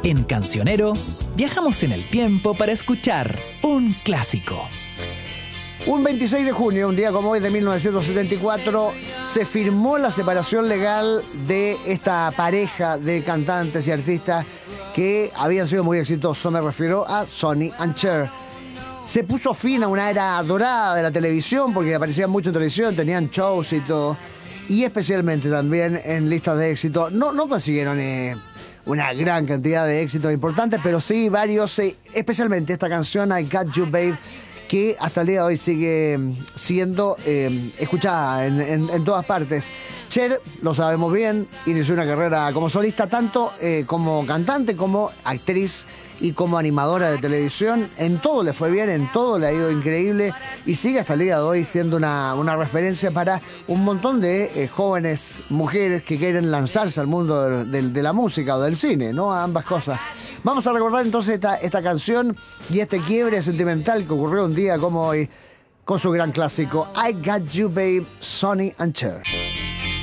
En Cancionero, viajamos en el tiempo para escuchar un clásico. Un 26 de junio, un día como hoy de 1974, se firmó la separación legal de esta pareja de cantantes y artistas que habían sido muy exitosos. Me refiero a Sonny and Cher. Se puso fin a una era dorada de la televisión porque aparecían mucho en televisión, tenían shows y todo. Y especialmente también en listas de éxito. No consiguieron una gran cantidad de éxitos importantes, pero sí varios, especialmente esta canción I Got You Babe, que hasta el día de hoy sigue siendo escuchada en todas partes. Cher, lo sabemos bien, inició una carrera como solista, tanto como cantante, como actriz y como animadora de televisión. En todo le fue bien, en todo le ha ido increíble y sigue hasta el día de hoy siendo una referencia para un montón de jóvenes mujeres que quieren lanzarse al mundo de la música o del cine, ¿no? A ambas cosas. Vamos a recordar entonces esta canción y este quiebre sentimental que ocurrió un día como hoy con su gran clásico I Got You Babe, Sonny and Cher.